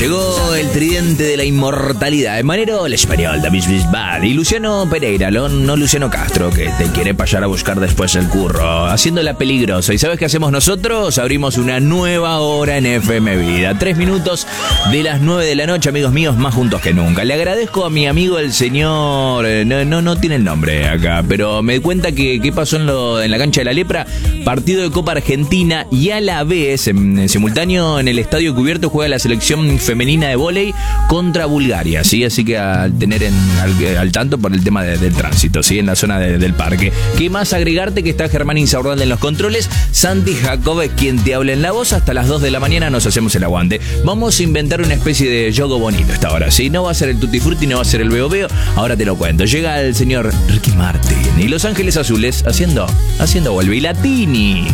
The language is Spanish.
Llegó el tridente de la inmortalidad. Manero, el español, David Bisbal. Y Luciano Pereira, no Luciano Castro, que te quiere pasar a buscar después el curro. Haciéndola peligrosa. ¿Y sabes qué hacemos nosotros? Abrimos una nueva hora en FM Vida. 3 minutos de las 9 de la noche, amigos míos, más juntos que nunca. Le agradezco a mi amigo el señor... No tiene el nombre acá, pero me cuenta que pasó en la cancha de la Lepra. Partido de Copa Argentina y a la vez, en simultáneo, en el estadio cubierto juega la selección femenina de vóley contra Bulgaria, ¿sí? Así que al tener al tanto por el tema del tránsito, ¿sí? En la zona del parque. ¿Qué más agregarte? Que está Germán Insaurralde en los controles, Santi Jacob es quien te habla en la voz. Hasta las 2 de la mañana nos hacemos el aguante. Vamos a inventar una especie de yogo bonito esta hora, ¿sí? No va a ser el Tutti Frutti, no va a ser el Veo Veo. Ahora te lo cuento. Llega el señor Ricky Martin y Los Ángeles Azules haciendo vuelve y Latini.